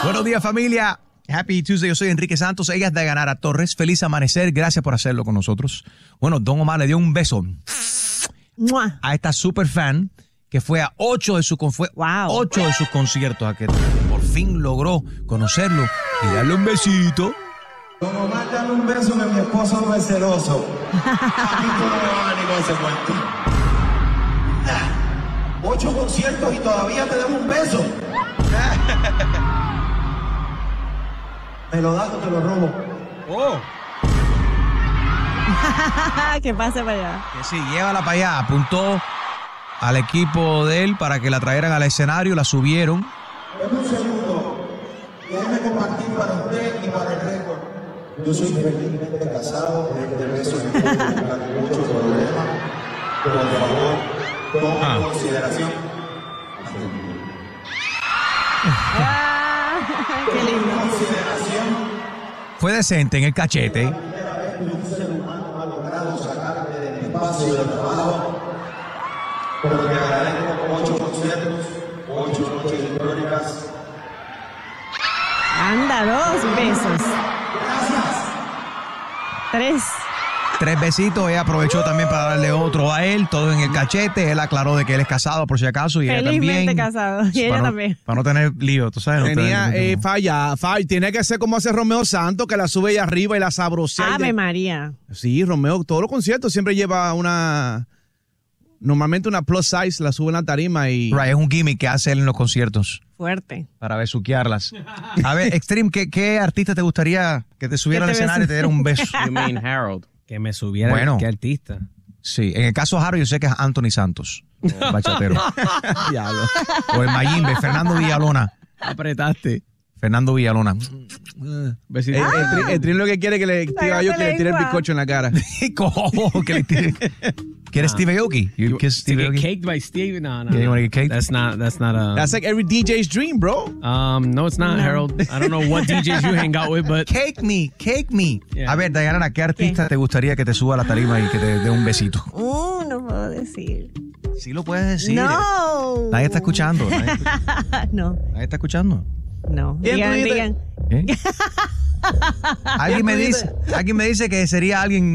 Buenos días, familia. Happy Tuesday. Yo soy Enrique Santos. Ella es Dayanara Torres. Feliz amanecer. Gracias por hacerlo con nosotros. Bueno, Don Omar le dio un beso a esta super fan que fue a 8 de sus conciertos, a que por fin logró conocerlo y darle un besito. Don Omar, dale un beso que mi esposo no es celoso. A mí tú no me vas a ni con ese cuento. 8 conciertos y todavía te damos un beso. ¿Me lo das o te lo robo? Oh. Que pase para allá. Que sí, llévala para allá. Apuntó al equipo de él para que la trajeran al escenario, la subieron. En un segundo, déjeme compartir para usted y para el récord. Yo soy felizmente casado, este beso me puede buscar muchos problemas, pero por favor, toma en consideración. Qué lindo. Fue decente en el cachete. La primera vez que un ser humano ha logrado sacarme de mi espacio de trabajo, porque agradezco 8 conciertos, 8 noches históricas. Anda, 2 besos. Gracias. 3. 3 besitos. Ella aprovechó también para darle otro a él, todo en el cachete. Él aclaró de que él es casado por si acaso y ella Felizmente también. casado. Y ella también. Para no tener lío, tú sabes. Tenía falla. Tiene que ser como hace Romeo Santos, que la sube ahí arriba y la sabrosea. Ave María. Sí, Romeo, todos los conciertos siempre lleva normalmente una plus size, la sube en la tarima y... Right, es un gimmick que hace él en los conciertos. Fuerte. Para besuquearlas. A ver, Extreme, ¿qué artista te gustaría que te subiera al escenario y te diera un beso? You mean Harold. Que me subiera. Bueno. ¿Qué artista? Sí, en el caso de Harold yo sé que es Anthony Santos, el bachatero. Diablo. O el Mayimbe, Fernando Villalona. Apretaste. Fernando Villalona. Besito. El Trin lo que quiere que le tire yo, que le tire el bizcocho en la cara. ¿Cómo? ¿Que le tire? ¿Quieres Steve Aoki? To Steve get Aoki? caked by Steve? No. Yeah, you wanna get caked? That's not a... That's like every DJ's dream, bro. No, it's not, Harold. I don't know what DJs you hang out with, but... Cake me. Yeah. A ver, Dayanara, ¿qué artista te gustaría que te suba a la tarima y que te dé un besito? No puedo decir. Sí lo puedes decir. No. Nadie está escuchando. No. Nadie está escuchando. No. ¿Quién tú Digan. ¿Eh? Alguien me dice que sería alguien